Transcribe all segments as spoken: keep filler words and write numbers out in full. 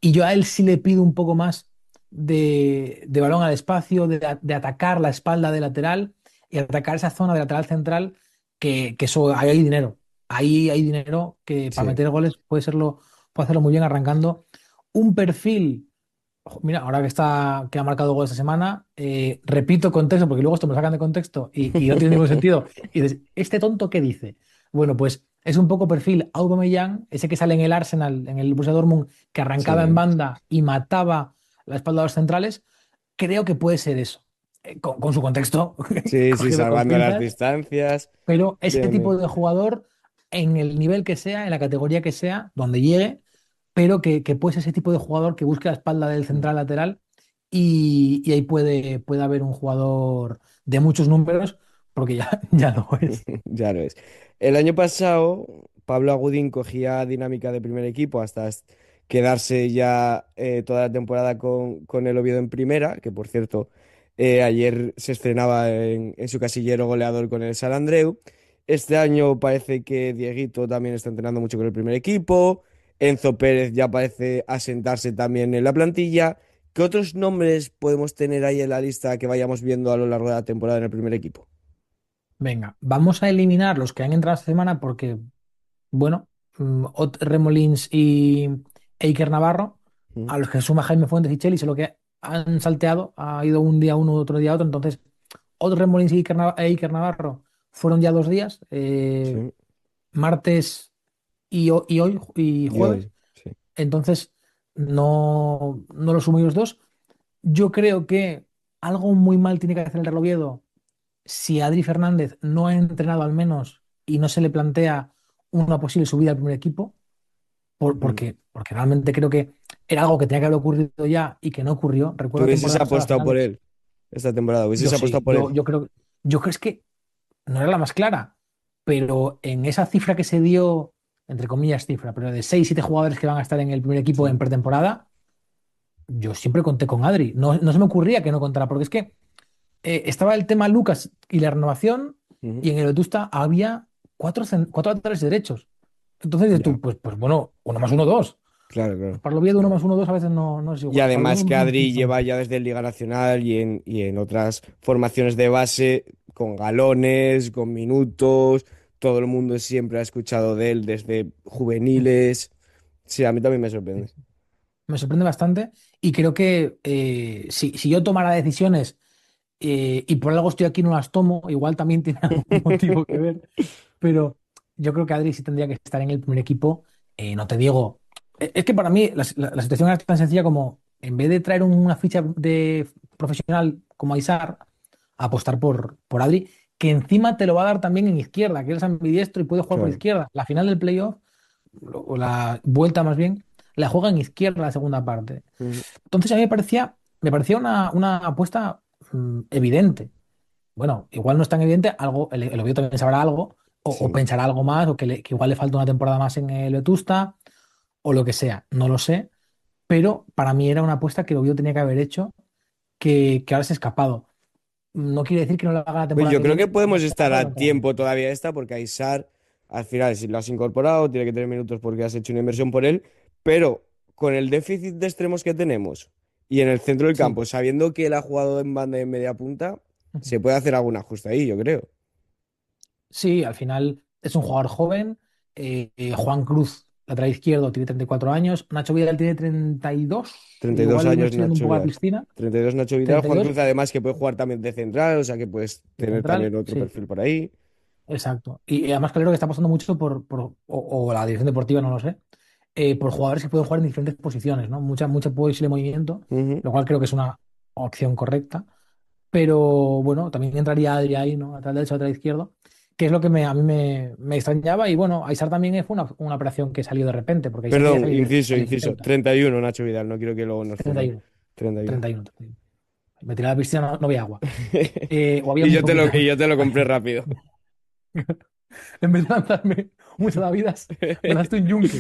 y yo a él sí le pido un poco más de, de balón al espacio, de, de atacar la espalda de lateral y atacar esa zona de lateral central, que, que eso, ahí hay dinero. Ahí hay dinero que para Sí. meter goles puede serlo, puede hacerlo muy bien arrancando. Un perfil, ojo, mira, ahora que está, que ha marcado gol esta semana, eh, repito contexto, porque luego esto me lo sacan de contexto y, y no tiene ningún sentido. Y dices, ¿este tonto qué dice? Bueno, pues es un poco perfil Aubameyang, ese que sale en el Arsenal, en el Borussia Dortmund, que arrancaba en Sí, banda y mataba la espalda de los centrales. Creo que puede ser eso. Eh, con, con su contexto, sí, sí, cogido con salvando las pinzas, distancias. pero ese Bien, tipo bien. de jugador, en el nivel que sea, en la categoría que sea, donde llegue, pero que, que puede ser ese tipo de jugador que busque la espalda del central lateral y, y ahí puede, puede haber un jugador de muchos números, porque ya, ya lo es. Ya lo es. El año pasado, Pablo Agudín cogía dinámica de primer equipo hasta s- quedarse ya eh, toda la temporada con, con el Oviedo en primera, que por cierto, eh, ayer se estrenaba en, en su casillero goleador con el San Andreu. Este año parece que Dieguito también está entrenando mucho con el primer equipo. Enzo Pérez ya parece asentarse también en la plantilla. ¿Qué otros nombres podemos tener ahí en la lista que vayamos viendo a lo largo de la temporada en el primer equipo? Venga, vamos a eliminar los que han entrado esta semana porque, bueno, mm, Ot Remolins y Eiker Navarro, Mm. a los que suma Jaime Fuentes y Cheli, solo que han salteado, ha ido un día uno, otro día otro, entonces Ot Remolins y Eiker, Nav- e Iker Navarro fueron ya dos días, eh, Sí. martes y, ho- y hoy y Y jueves, hoy, sí. entonces no, no los sumo ellos dos. Yo creo que algo muy mal tiene que hacer el Real Oviedo si Adri Fernández no ha entrenado al menos y no se le plantea una posible subida al primer equipo, por- Mm. porque, porque realmente creo que era algo que tenía que haber ocurrido ya y que no ocurrió. ¿Tú Recuerdo la hubieses temporada pasada, apostado por finales. él esta temporada? ¿Hubieses Yo apostado sí, por yo, él? yo creo, yo creo es que no era la más clara, pero en esa cifra que se dio, entre comillas cifra, pero de seis siete jugadores que van a estar en el primer equipo en Sí. pretemporada, yo siempre conté con Adri. No, no se me ocurría que no contara, porque es que eh, estaba el tema Lucas y la renovación, Ujú. y en el Vetusta había cuatro, cen- cuatro laterales derechos. Entonces dices Ya, tú, pues, pues bueno, uno más uno, dos. claro, Pues claro. para el Oviedo uno más uno, dos a veces no, no es Y igual. Para el además Oviedo que uno, uno es Adri mucho lleva más. ya desde Liga Nacional y en, y en otras formaciones de base, con galones, con minutos, todo el mundo siempre ha escuchado de él desde Mm, juveniles. Sí, a mí también me sí, sorprende. sí. Me sorprende bastante y creo que eh, si, si yo tomara decisiones eh, y por algo estoy aquí y no las tomo, igual también tiene algún motivo que ver, pero yo creo que Adri sí tendría que estar en el primer equipo. Eh, no te digo, eh, es que para mí la, la- la situación es tan sencilla como en vez de traer una ficha de profesional como Aisar, apostar por, por Adri, que encima te lo va a dar también en izquierda, que eres ambidiestro y puede jugar por Claro. izquierda. La final del playoff, o la vuelta más bien, la juega en izquierda la segunda parte. Ujú. Entonces a mí me parecía, me parecía una, una apuesta mm, evidente. Bueno, igual no es tan evidente, algo, el, el Oviedo también sabrá algo, o, o Sí. pensará algo más, o que, le- que igual le falta una temporada más en el Vetusta, o lo que sea, no lo sé, pero para mí era una apuesta que el Oviedo tenía que haber hecho, que, que ahora se ha escapado. No quiere decir que no lo haga la Pues temporada yo que creo que viene, podemos más que estar nada a durante la tiempo temporada. todavía esta, porque Aisar, al final, si lo has incorporado, tiene que tener minutos porque has hecho una inversión por él, pero con el déficit de extremos que tenemos y en el centro del Sí. campo, sabiendo que él ha jugado en banda y en media punta, Ujú. se puede hacer algún ajuste ahí, yo creo. Sí, al final es un jugador joven. eh, eh, Juan Cruz, lateral izquierdo, tiene treinta y cuatro años. Nacho Vidal tiene treinta y dos. treinta y dos Igual me años estoy yendo un Nacho poco a la Vidal. piscina. treinta y dos Nacho Vidal, treinta y Juan dos Cruz además que puede jugar también de central, o sea que puedes de tener central, también otro sí, perfil por ahí. exacto. Y además creo que está pasando mucho por, por- o, o la dirección deportiva, no lo sé, eh, por jugadores que pueden jugar en diferentes posiciones, ¿no? Mucha, mucha posible movimiento, Ujú. lo cual creo que es una opción correcta. Pero bueno, también entraría Adri ahí, ¿no? Atrás derecho, atrás izquierdo, que es lo que me, a mí me, me extrañaba. Y bueno, Aisar también fue una, una operación que salió de repente, porque Aisar quería Perdón, salir inciso, a inciso. Licenciata. treinta y uno Nacho Vidal, no quiero que luego nos treinta y funen. uno treinta y uno. treinta y uno. Me tiré a la piscina, no, no había agua. Eh, o había Y muy yo te lo, poquita. y yo te lo compré rápido. En vez de lanzarme un salvavidas, me lanzé un yunque.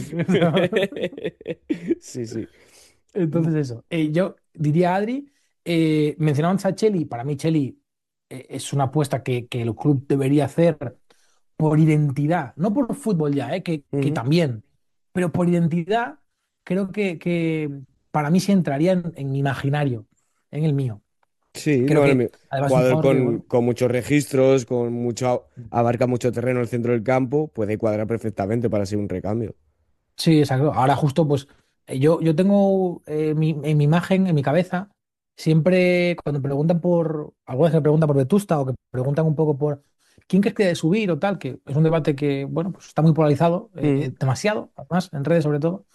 Sí, sí. Entonces eso. Eh, yo diría Adri, eh, mencionaban a Cheli, para mí Cheli eh, es una apuesta que, que el club debería hacer por identidad, no por fútbol ya, eh, que, que Ujú. también, pero por identidad creo que, que, para mí sí entraría en, en mi imaginario, en el mío. Sí, Creo bueno, que mi- además es un jugador jugador que, con, bueno, con muchos registros, con mucho, abarca mucho terreno en el centro del campo, puede cuadrar perfectamente para ser un recambio. sí, exacto. Ahora justo, pues, eh, yo, yo tengo eh, mi- en mi imagen, en mi cabeza, siempre cuando preguntan por, algunas que preguntan por Vetusta o que preguntan un poco por quién crees que debe subir o tal, que es un debate que, bueno, pues está muy polarizado, eh, Mm, eh, demasiado, además, en redes sobre todo.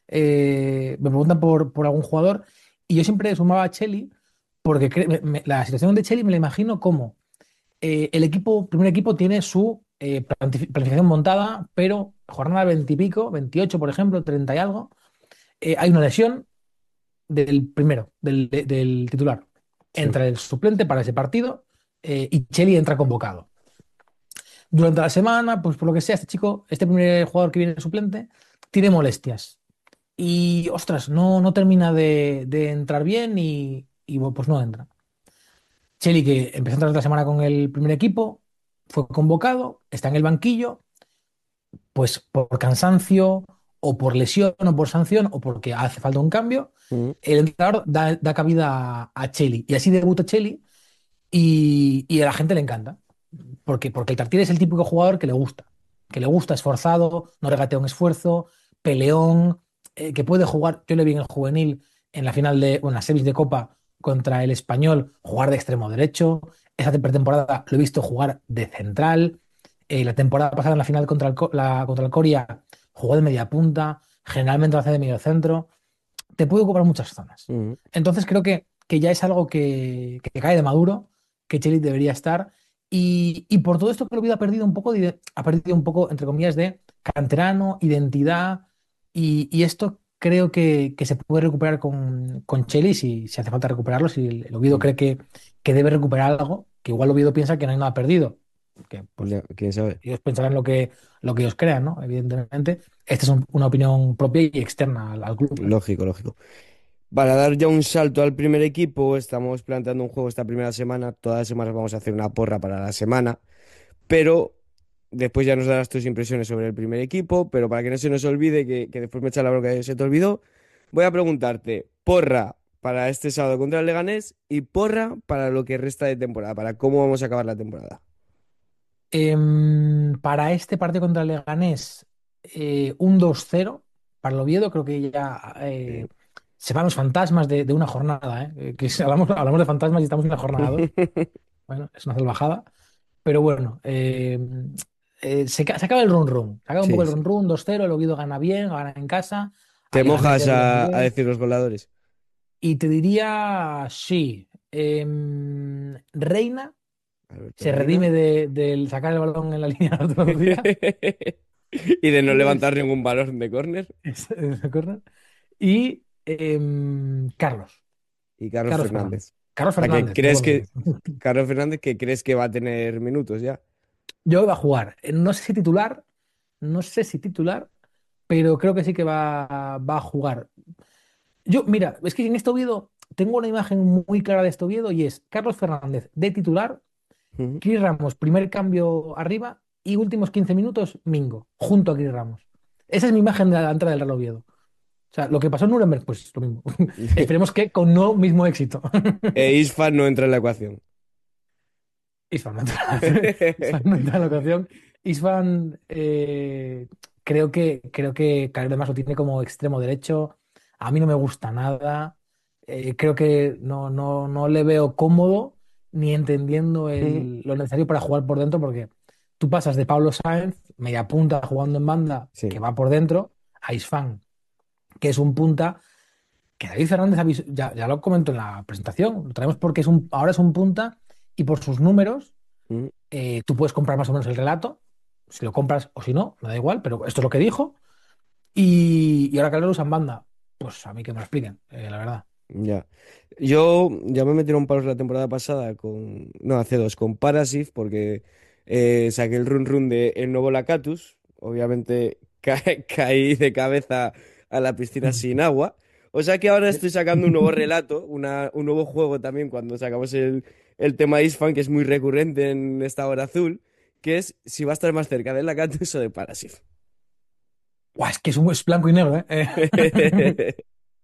Eh, me preguntan por, por algún jugador y yo siempre sumaba a Cheli porque cre- me- me- la situación de Cheli me la imagino como eh, el equipo, primer equipo tiene su eh, plantifi- planificación montada, pero jornada veinte y pico, veintiocho por ejemplo, treinta y algo, eh, hay una lesión del primero, del, de- del titular. sí. Entra el suplente para ese partido eh, y Cheli entra convocado. Durante la semana, pues por lo que sea, este chico, este primer jugador que viene de suplente, tiene molestias. Y ostras, no, no termina de, de entrar bien y, y, bueno, pues no entra. Cheli, que empezó a entrar la semana con el primer equipo, fue convocado, está en el banquillo, pues por cansancio o por lesión o por sanción o porque hace falta un cambio, Mm, el entrenador da, da cabida a, a Cheli. Y así debuta Cheli y, y a la gente le encanta. Porque, porque el Tartiere es el típico jugador que le gusta, que le gusta esforzado, no regatea un esfuerzo, peleón, eh, que puede jugar. Yo le vi en el juvenil en la final de, bueno, en la semis de Copa contra el Español, jugar de extremo derecho. Esa pretemporada lo he visto jugar de central. Eh, la temporada pasada en la final contra el, Co- la- contra el Coria jugó de media punta, generalmente lo hace de medio centro. Te puede ocupar muchas zonas. mm. Entonces creo que, que ya es algo que, que cae de maduro, que Chelik debería estar. Y, y por todo esto que lo ha perdido un poco, de- ha perdido un poco, entre comillas, de canterano, identidad. Y, y esto creo que, que se puede recuperar con, con Chelik si, si hace falta recuperarlo. Si el, el Oviedo Mm. cree que, que debe recuperar algo, que igual el Oviedo piensa que no hay nada perdido. Que pues Ya, quién sabe. ellos pensarán lo que, lo que ellos crean, ¿no? Evidentemente. Esta es un- una opinión propia y externa al, al club, ¿eh? Lógico, lógico. Para dar ya un salto al primer equipo, estamos planteando un juego esta primera semana. Todas las semanas vamos a hacer una porra para la semana, pero después ya nos darás tus impresiones sobre el primer equipo. Pero para que no se nos olvide, que, que después me echa la bronca que se te olvidó, voy a preguntarte, porra para este sábado contra el Leganés y porra para lo que resta de temporada, para cómo vamos a acabar la temporada. Em, para este partido contra el Leganés, eh, un dos cero para el Oviedo, creo que ya eh, Sí. se van los fantasmas de, de una jornada, ¿eh? Eh, que si hablamos, hablamos de fantasmas y estamos en la jornada dos. Bueno, es una salvajada, pero bueno, em, eh, se, ca- se acaba el run run, se acaba un poco Sí, el sí. run run, dos cero, el Oviedo gana bien, gana en casa, ¿Te a Leganés mojas le ríe muy a, a bien, decir los goleadores? y te diría, sí, em, Reina Alberto se redime Reina. de- del sacar el balón en la línea el otro día. Y de no levantar ningún balón de córner. Es- es de córner. Y em, Carlos, Y Carlos Carlos Fernández. Fernández. Carlos O sea, que Fernández, no crees que Rodríguez. Carlos Fernández, que crees que va a tener minutos ya. Yo iba a jugar. Eh, No sé si titular, no sé si titular, pero creo que sí que va, va a jugar. Yo, mira, es que en este Oviedo tengo una imagen muy clara de este Oviedo y es Carlos Fernández de titular, Ujú. Cris Ramos, primer cambio arriba y últimos quince minutos Mingo, junto a Cris Ramos. Esa es mi imagen de la entrada del Real Oviedo. O sea, lo que pasó en Nuremberg, pues lo mismo. Esperemos que con no mismo éxito. E Isfa no entra en la ecuación. Isfan no entra, Isfan no entra en la ocasión. Isfan, eh, creo que, creo que Karim además lo tiene como extremo derecho. A mí no me gusta nada. Eh, creo que no, no, no le veo cómodo ni entendiendo Ujú. el- lo necesario para jugar por dentro, porque tú pasas de Pablo Sáenz, media punta jugando en banda, que Sí. va por dentro, a Isfan, que es un punta que David Fernández avis- ya, ya lo comentó en la presentación. Lo traemos porque es un, ahora es un punta y por sus números Ujú. eh, tú puedes comprar más o menos el relato, si lo compras o si no, me da igual, pero esto es lo que dijo. Y, y ahora que lo usan banda, pues a mí que me lo expliquen, eh, la verdad. Ya. Yo ya me metieron palos la temporada pasada con. No, hace dos, con Parasif, porque eh, saqué el run run de el nuevo Lacatus. Obviamente ca- caí de cabeza a la piscina sin agua. O sea que ahora estoy sacando un nuevo relato, una, un nuevo juego también cuando sacamos el, el tema Isfan, que es muy recurrente en esta hora azul, que es si va a estar más cerca del Lacatus o de Parasif. Buah, es que es, un, es blanco y negro, ¿eh? Eh,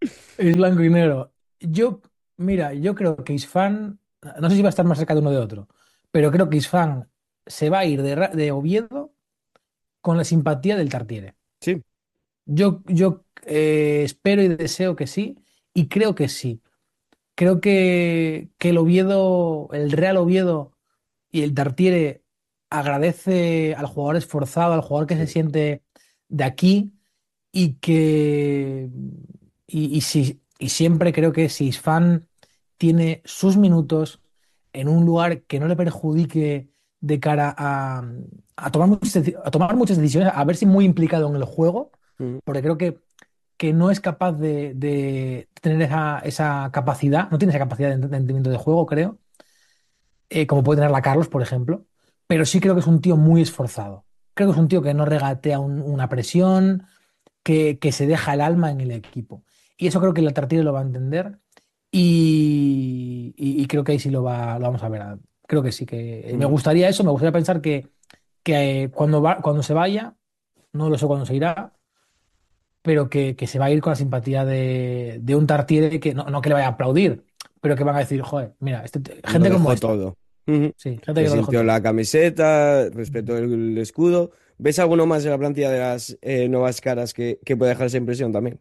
Es blanco y negro. Yo, mira, yo creo que Isfán, no sé si va a estar más cerca de uno de otro, pero creo que Isfán se va a ir de, Ra- de Oviedo con la simpatía del Tartiere. Sí. Yo, yo eh, espero y deseo que sí, y creo que sí. Creo que, que el Oviedo, el Real Oviedo y el Tartiere agradece al jugador esforzado, al jugador que se siente de aquí y que y, y si, y siempre creo que si Isfán tiene sus minutos en un lugar que no le perjudique de cara a, a tomar muchas, deci- a tomar muchas decisiones, a ver si muy implicado en el juego, Mm, porque creo que, que no es capaz de, de tener esa, esa capacidad, no tiene esa capacidad de entendimiento de juego, creo, eh, como puede tenerla Carlos, por ejemplo, pero sí creo que es un tío muy esforzado. Creo que es un tío que no regatea un- una presión, que, que se deja el alma en el equipo. Y eso creo que el Atleti lo va a entender y, y- y creo que ahí sí lo va, lo vamos a ver. Creo que sí, que me mm, gustaría eso, me gustaría pensar que, que eh, cuando va, cuando se vaya, no lo sé cuándo se irá, pero que, que se va a ir con la simpatía de, de un Tartiere que no, no que le vaya a aplaudir, pero que van a decir, joder, mira, este, Lo gente como dejó esta, todo. Ujú. sí, gente Se que lo dejó sintió todo. la camiseta, respetó el escudo. ¿Ves alguno más en la plantilla de las eh, nuevas caras que, que puede dejar esa impresión también?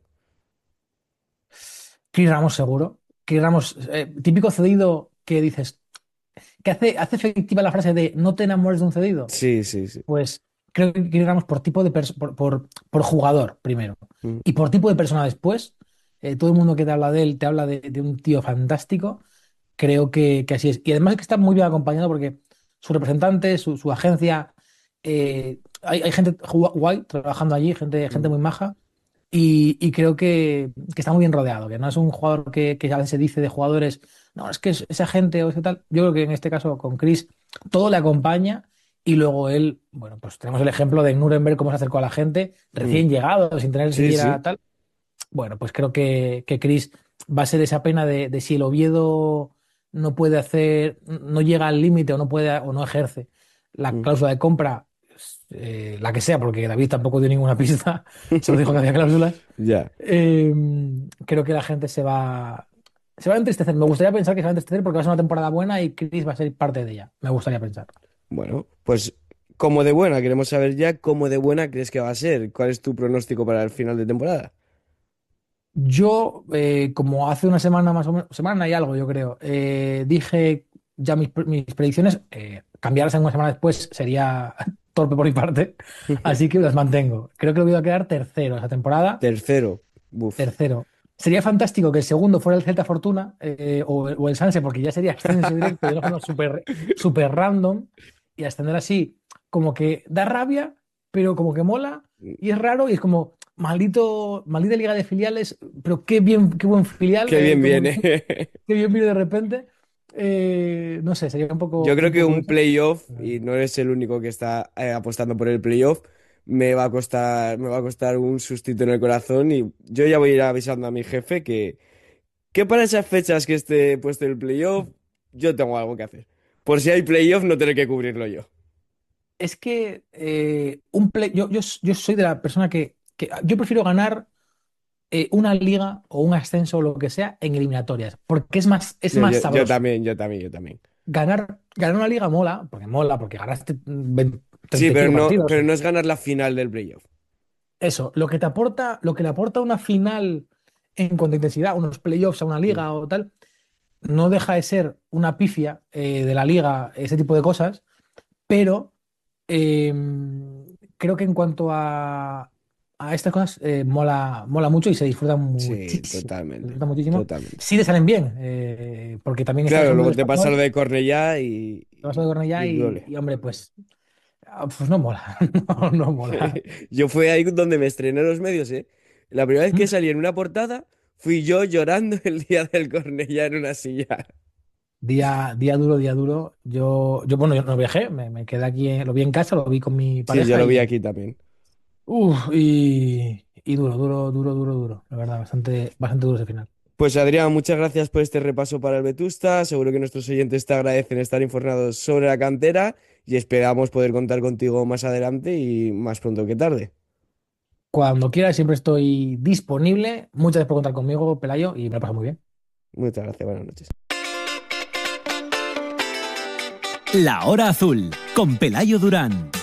Chris Ramos seguro. Chris Ramos, eh, típico cedido que dices, que hace, hace efectiva la frase de no te enamores de un cedido. Sí, sí, sí. Pues creo que digamos por tipo de pers- por, por, por jugador primero Mm, y por tipo de persona después. Eh, todo el mundo que te habla de él te habla de, de un tío fantástico. Creo que, que así es. Y además es que está muy bien acompañado porque su representante, su, su agencia, eh, hay, hay gente gu- guay trabajando allí, gente, gente mm. muy maja. Y, y creo que, que está muy bien rodeado, que no es un jugador que, que a veces se dice de jugadores, no, es que es esa gente o ese tal. Yo creo que en este caso con Chris todo le acompaña y luego él, bueno, pues tenemos el ejemplo de Nuremberg, cómo se acercó a la gente, Mm. recién llegado, sin tener Sí, siquiera sí. tal. Bueno, pues creo que, que Chris va a ser esa pena de, de si el Oviedo no puede hacer, no llega al límite o no puede o no ejerce la Mm. cláusula de compra, eh, la que sea, porque David tampoco dio ninguna pista, solo dijo que había cláusulas. Ya. eh, Creo que la gente se va, se va a entristecer. Me gustaría pensar que se va a entristecer porque va a ser una temporada buena y Chris va a ser parte de ella. Me gustaría pensar. Bueno, pues como de buena, queremos saber ya cómo de buena crees que va a ser. ¿Cuál es tu pronóstico para el final de temporada? Yo, eh, como hace una semana más o menos, semana y algo, yo creo, eh, dije ya mis, pre- mis predicciones, eh, cambiarlas en una semana después sería torpe por mi parte, así que las mantengo. Creo que lo voy a quedar tercero esa temporada, Tercero. Buf. tercero. Sería fantástico que el segundo fuera el Celta Fortuna eh, o, o el Sanse, porque ya sería ascenso directo de una forma súper súper random y ascender así, como que da rabia, pero como que mola y es raro y es como maldito, maldita liga de filiales, pero qué bien, qué buen filial, Qué eh, bien como que viene. qué bien viene de repente. Eh, no sé, sería un Yo poco, creo un que poco un eso. playoff, y no eres el único que está eh, apostando por el playoff, me va a costar, me va a costar un sustito en el corazón y yo ya voy a ir avisando a mi jefe que, que para esas fechas que esté puesto el playoff, yo tengo algo que hacer. Por si hay playoff, no tener que cubrirlo yo. Es que eh, un play, yo, yo, yo soy de la persona que, que yo prefiero ganar eh, una liga o un ascenso o lo que sea en eliminatorias, porque es más, es Yo, más yo, yo sabroso. también, yo también, yo también. Ganar, ganar una liga mola, porque mola, porque ganaste veinte, Sí, treinta y pero pico no, partidos. pero no es ganar la final del playoff. Eso, lo que te aporta, lo que le aporta una final en cuanto a intensidad, unos playoffs a una Mm. liga o tal, no deja de ser una pifia eh, de la liga, ese tipo de cosas, pero eh, creo que en cuanto a, a estas cosas eh, mola, mola mucho y se disfruta Sí, muchísimo. Se totalmente, disfruta muchísimo. totalmente. Si te salen bien, eh, porque también está el Claro, ejemplo del luego te pasa lo español, de Cornellá y, te vas a y, Cornellá y y, duele. y, hombre, pues, ah, pues no mola, no, no mola. Yo fue ahí donde me estrené en los medios, ¿eh? La primera vez que Mm. salí en una portada, fui yo llorando el día del Cornellá en una silla. Día, día duro, día duro. Yo, yo bueno, yo no viajé, me, me quedé aquí, en- lo vi en casa, lo vi con mi Sí, yo pareja lo vi y, aquí también. uf, y, y duro, duro, duro, duro, duro. La verdad, bastante, bastante duro ese final. Pues Adrián, muchas gracias por este repaso para el Vetusta. Seguro que nuestros oyentes te agradecen estar informados sobre la cantera y esperamos poder contar contigo más adelante y más pronto que tarde. Cuando quieras, siempre estoy disponible. Muchas gracias por contar conmigo, Pelayo, y me lo paso muy bien. Muchas gracias, buenas noches. La Hora Azul, con Pelayo Durán.